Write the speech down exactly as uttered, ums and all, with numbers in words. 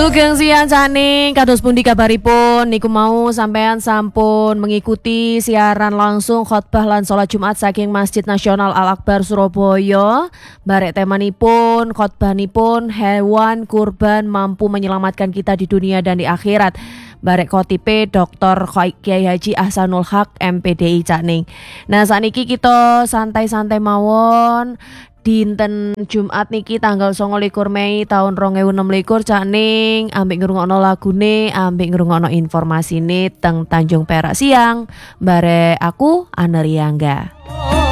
Sugeng siang Caning, kados pundi kabaripun? Niku mau sampean sampun mengikuti siaran langsung khotbah lan salat Jumat saking Masjid Nasional Al-Akbar Surabaya. Barek temanipun khotbahnipun hewan kurban mampu menyelamatkan kita di dunia dan di akhirat. Barek khotipe Doktor Kiai Haji Ahsanul Haq M P D I Caning. Nah saniki kita santai-santai mawon. Dinten Jumat niki tanggal songo likur Mei tahun rong ewu enam likur Caning, ambek ngrungokno lagune, ambek ngrungokno informasine teng Tanjung Perak siang. Bare aku Anariangga.